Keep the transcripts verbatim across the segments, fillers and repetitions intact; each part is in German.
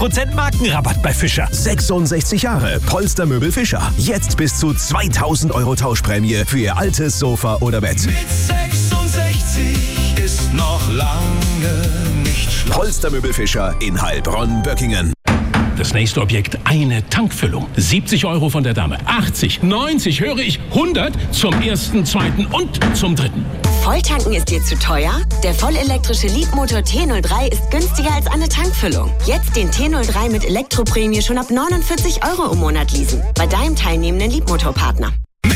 Prozent Markenrabatt bei Fischer. sechsundsechzig Jahre Polstermöbel Fischer. Jetzt bis zu zweitausend Euro Tauschprämie für Ihr altes Sofa oder Bett. Mit sechsundsechzig ist noch lange nicht Schluss. Polstermöbel Fischer in Heilbronn-Böckingen. Das nächste Objekt, eine Tankfüllung. siebzig Euro von der Dame. achtzig, neunzig, höre ich, hundert zum ersten, zweiten und zum dritten. Volltanken ist dir zu teuer? Der vollelektrische Leapmotor T null drei ist günstiger als eine Tankfüllung. Jetzt den T null drei mit Elektroprämie schon ab neunundvierzig Euro im Monat leasen. Bei deinem teilnehmenden Leapmotor-Partner. Mit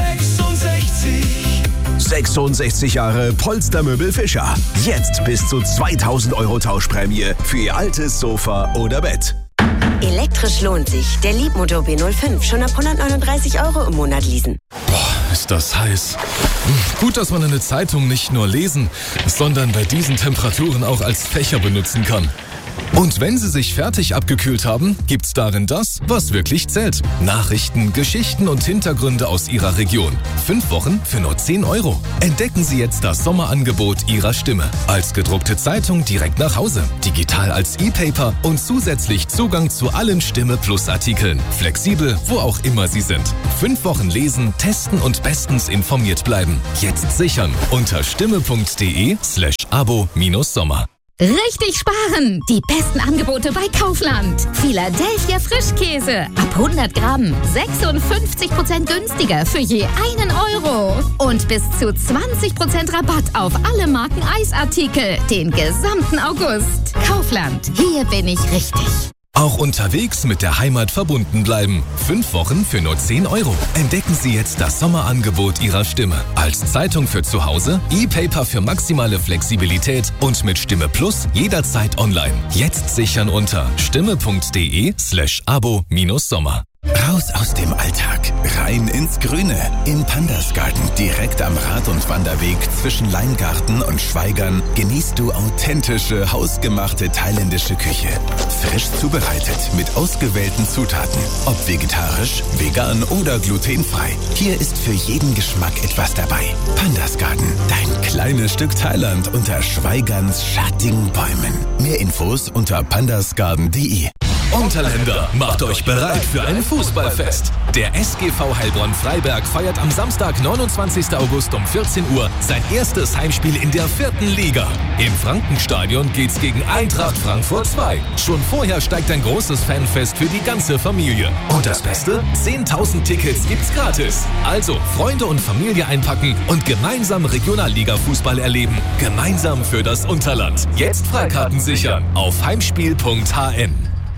sechsundsechzig. sechsundsechzig Jahre Polstermöbel Fischer. Jetzt bis zu zweitausend Euro Tauschprämie für Ihr altes Sofa oder Bett. Elektrisch lohnt sich. Der Leapmotor B null fünf schon ab hundertneununddreißig Euro im Monat leasen. Boah, ist das heiß. Gut, dass man eine Zeitung nicht nur lesen, sondern bei diesen Temperaturen auch als Fächer benutzen kann. Und wenn Sie sich fertig abgekühlt haben, gibt's darin das, was wirklich zählt. Nachrichten, Geschichten und Hintergründe aus Ihrer Region. Fünf Wochen für nur zehn Euro. Entdecken Sie jetzt das Sommerangebot Ihrer Stimme. Als gedruckte Zeitung direkt nach Hause, digital als E-Paper und zusätzlich Zugang zu allen Stimme Plus Artikeln. Flexibel, wo auch immer Sie sind. Fünf Wochen lesen, testen und bestens informiert bleiben. Jetzt sichern unter stimme.de slash abo minus Sommer. Richtig sparen! Die besten Angebote bei Kaufland. Philadelphia Frischkäse. Ab hundert Gramm. sechsundfünfzig Prozent günstiger für je einen Euro. Und bis zu zwanzig Prozent Rabatt auf alle Marken Eisartikel. Den gesamten August. Kaufland. Hier bin ich richtig. Auch unterwegs mit der Heimat verbunden bleiben. Fünf Wochen für nur zehn Euro. Entdecken Sie jetzt das Sommerangebot Ihrer Stimme. Als Zeitung für zu Hause, E-Paper für maximale Flexibilität und mit Stimme Plus jederzeit online. Jetzt sichern unter stimme.de slash abo minus Sommer. Raus aus dem Alltag, rein ins Grüne. Im Pandasgarten, direkt am Rad- und Wanderweg zwischen Leingarten und Schweigern, genießt du authentische, hausgemachte thailändische Küche. Frisch zubereitet mit ausgewählten Zutaten. Ob vegetarisch, vegan oder glutenfrei. Hier ist für jeden Geschmack etwas dabei. Pandasgarten, dein kleines Stück Thailand unter Schweigerns schattigen Bäumen. Mehr Infos unter pandasgarten punkt de. Unterländer, macht euch bereit für ein Fußballfest. Der S G V Heilbronn-Freiberg feiert am Samstag, neunundzwanzigsten August um vierzehn Uhr sein erstes Heimspiel in der vierten Liga. Im Frankenstadion geht's gegen Eintracht Frankfurt zwei. Schon vorher steigt ein großes Fanfest für die ganze Familie. Und das Beste? zehntausend Tickets gibt's gratis. Also Freunde und Familie einpacken und gemeinsam Regionalliga-Fußball erleben. Gemeinsam für das Unterland. Jetzt Freikarten sichern auf heimspiel punkt h n.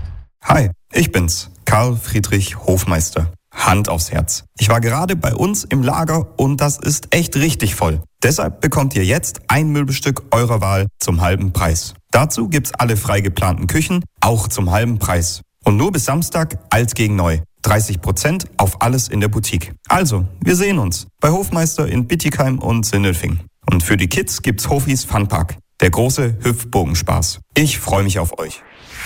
Hi, ich bin's, Karl Friedrich Hofmeister. Hand aufs Herz. Ich war gerade bei uns im Lager und das ist echt richtig voll. Deshalb bekommt ihr jetzt ein Möbelstück eurer Wahl zum halben Preis. Dazu gibt's alle frei geplanten Küchen, auch zum halben Preis. Und nur bis Samstag alt gegen neu. dreißig Prozent auf alles in der Boutique. Also, wir sehen uns bei Hofmeister in Bittigheim und Sindelfingen. Und für die Kids gibt's Hofis Funpark, der große Hüpfbogenspaß. Ich freue mich auf euch.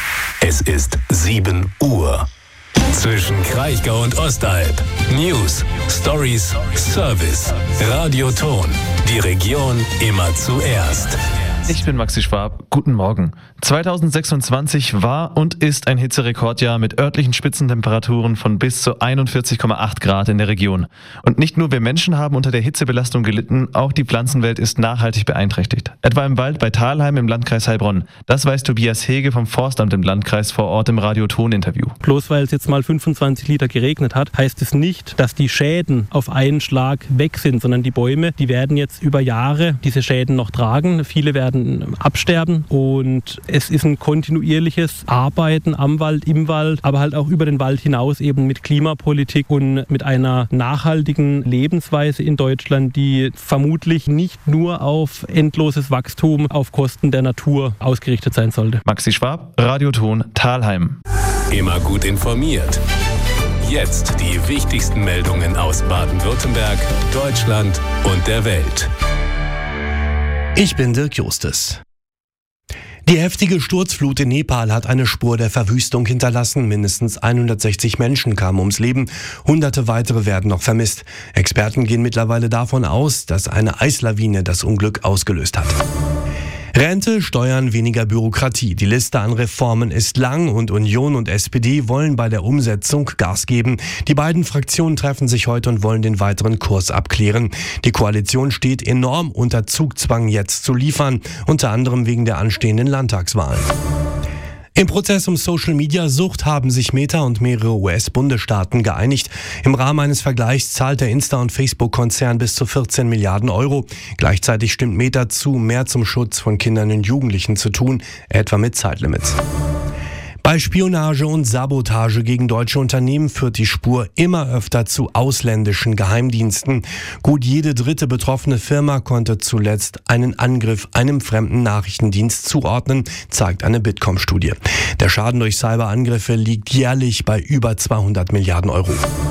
Es ist sieben Uhr. Zwischen Kraichgau und Ostalb. News, Stories, Service, Radioton. Die Region immer zuerst. Ich bin Maxi Schwab. Guten Morgen. zweitausendsechsundzwanzig war und ist ein Hitzerekordjahr mit örtlichen Spitzentemperaturen von bis zu einundvierzig Komma acht Grad in der Region. Und nicht nur wir Menschen haben unter der Hitzebelastung gelitten, auch die Pflanzenwelt ist nachhaltig beeinträchtigt. Etwa im Wald bei Thalheim im Landkreis Heilbronn. Das weiß Tobias Hege vom Forstamt im Landkreis vor Ort im Radio-Ton-Interview. Bloß weil es jetzt mal fünfundzwanzig Liter geregnet hat, heißt es nicht, dass die Schäden auf einen Schlag weg sind, sondern die Bäume, die werden jetzt über Jahre diese Schäden noch tragen. Viele werden absterben und es ist ein kontinuierliches Arbeiten am Wald, im Wald, aber halt auch über den Wald hinaus eben mit Klimapolitik und mit einer nachhaltigen Lebensweise in Deutschland, die vermutlich nicht nur auf endloses Wachstum auf Kosten der Natur ausgerichtet sein sollte. Maxi Schwab, Radio-Ton, Thalheim. Immer gut informiert. Jetzt die wichtigsten Meldungen aus Baden-Württemberg, Deutschland und der Welt. Ich bin Dirk Justus. Die heftige Sturzflut in Nepal hat eine Spur der Verwüstung hinterlassen. Mindestens hundertsechzig Menschen kamen ums Leben. Hunderte weitere werden noch vermisst. Experten gehen mittlerweile davon aus, dass eine Eislawine das Unglück ausgelöst hat. Rente, Steuern, weniger Bürokratie. Die Liste an Reformen ist lang und Union und S P D wollen bei der Umsetzung Gas geben. Die beiden Fraktionen treffen sich heute und wollen den weiteren Kurs abklären. Die Koalition steht enorm unter Zugzwang, jetzt zu liefern, unter anderem wegen der anstehenden Landtagswahlen. Im Prozess um Social-Media-Sucht haben sich Meta und mehrere U S-Bundesstaaten geeinigt. Im Rahmen eines Vergleichs zahlt der Insta- und Facebook-Konzern bis zu vierzehn Milliarden Euro. Gleichzeitig stimmt Meta zu, mehr zum Schutz von Kindern und Jugendlichen zu tun, etwa mit Zeitlimits. Bei Spionage und Sabotage gegen deutsche Unternehmen führt die Spur immer öfter zu ausländischen Geheimdiensten. Gut jede dritte betroffene Firma konnte zuletzt einen Angriff einem fremden Nachrichtendienst zuordnen, zeigt eine Bitkom-Studie. Der Schaden durch Cyberangriffe liegt jährlich bei über zweihundert Milliarden Euro.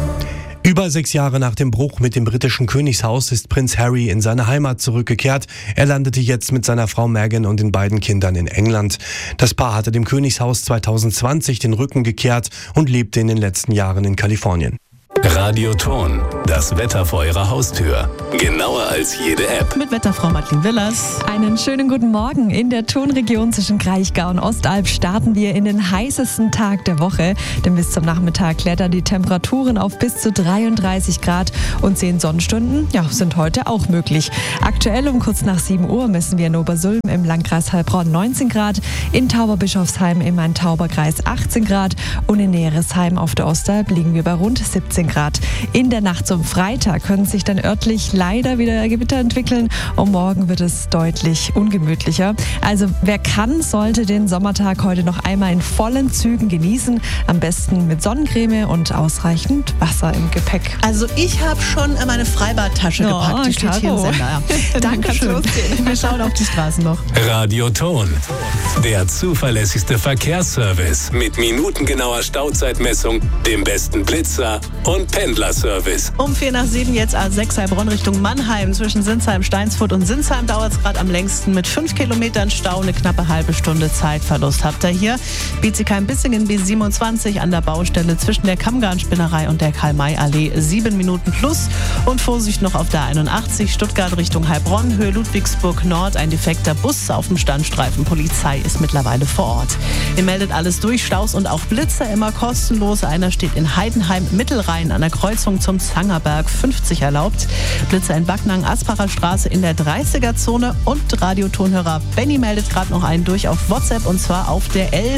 Über sechs Jahre nach dem Bruch mit dem britischen Königshaus ist Prinz Harry in seine Heimat zurückgekehrt. Er landete jetzt mit seiner Frau Meghan und den beiden Kindern in England. Das Paar hatte dem Königshaus zwanzig zwanzig den Rücken gekehrt und lebte in den letzten Jahren in Kalifornien. Radioton, das Wetter vor Ihrer Haustür. Genauer als jede App. Mit Wetterfrau Madeleine Willers. Einen schönen guten Morgen. In der Tonregion zwischen Kraichgau und Ostalb starten wir in den heißesten Tag der Woche. Denn bis zum Nachmittag klettern die Temperaturen auf bis zu dreiunddreißig Grad und zehn Sonnenstunden ja, sind heute auch möglich. Aktuell um kurz nach sieben Uhr messen wir in Obersulm im Landkreis Heilbronn neunzehn Grad, in Tauberbischofsheim im Main-Tauber-Kreis achtzehn Grad und in Neresheim auf der Ostalb liegen wir bei rund siebzehn Grad. In der Nacht zum Freitag können sich dann örtlich leider wieder Gewitter entwickeln und morgen wird es deutlich ungemütlicher. Also wer kann, sollte den Sommertag heute noch einmal in vollen Zügen genießen. Am besten mit Sonnencreme und ausreichend Wasser im Gepäck. Also ich habe schon meine Freibadtasche oh, gepackt. Die steht hier im Sender. Ja. Dankeschön. Wir schauen auf die Straßen noch. Radioton, der zuverlässigste Verkehrsservice mit minutengenauer Stauzeitmessung, dem besten Blitzer und Pendlerservice. Um vier nach sieben jetzt A sechs Heilbronn Richtung Mannheim. Zwischen Sinsheim, Steinsfurt und Sinsheim dauert es gerade am längsten mit fünf Kilometern Stau. Eine knappe halbe Stunde Zeitverlust habt ihr hier. Bietigheim-Bissingen B siebenundzwanzig an der Baustelle zwischen der Kammgarnspinnerei und der Karl-May-Allee. Sieben Minuten plus. Und Vorsicht noch auf der einundachtzig Stuttgart Richtung Heilbronn. Höhe Ludwigsburg Nord. Ein defekter Bus auf dem Standstreifen. Polizei ist mittlerweile vor Ort. Ihr meldet alles durch. Staus und auch Blitzer immer kostenlos. Einer steht in Heidenheim Mittelrhein an der Kreuzung zum Zangerberg fünfzig erlaubt. Blitzer in Backnang, Aspacher Straße in der dreißiger Zone und Radiotonhörer Benny meldet gerade noch einen durch auf WhatsApp und zwar auf der L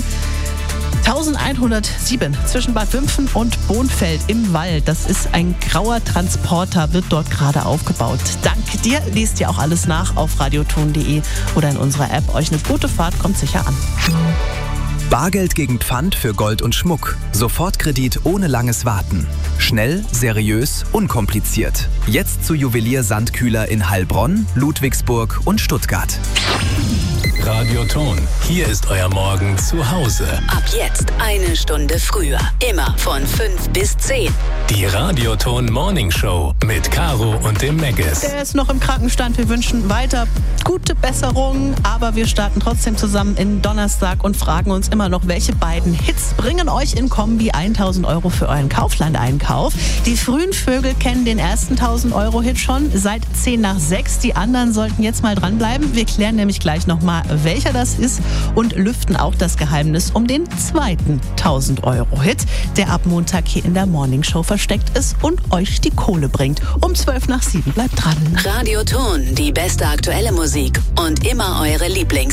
elfhundertsieben zwischen Bad Wimpfen und Bohnfeld im Wald. Das ist ein grauer Transporter, wird dort gerade aufgebaut. Dank dir, liest ihr auch alles nach auf radioton punkt de oder in unserer App. Euch eine gute Fahrt, kommt sicher an. Bargeld gegen Pfand für Gold und Schmuck. Sofortkredit ohne langes Warten. Schnell, seriös, unkompliziert. Jetzt zu Juwelier Sandkühler in Heilbronn, Ludwigsburg und Stuttgart. Radioton, hier ist euer Morgen zu Hause. Ab jetzt eine Stunde früher. Immer von fünf bis zehn. Die Radioton Morning Show mit Caro und dem Megas. Der ist noch im Krankenstand. Wir wünschen weiter gute Besserung. Aber wir starten trotzdem zusammen in Donnerstag und fragen uns immer noch, welche beiden Hits bringen euch in Kombi tausend Euro für euren Kaufland-Einkauf. Die frühen Vögel kennen den ersten tausend Euro Hit schon seit zehn nach sechs. Die anderen sollten jetzt mal dranbleiben. Wir klären nämlich gleich nochmal, welcher das ist und lüften auch das Geheimnis um den zweiten tausend Euro Hit, der ab Montag hier in der Morning Show versteckt ist und euch die Kohle bringt. Um zwölf nach sieben. Bleibt dran. Radioton, die beste aktuelle Musik und immer eure Lieblings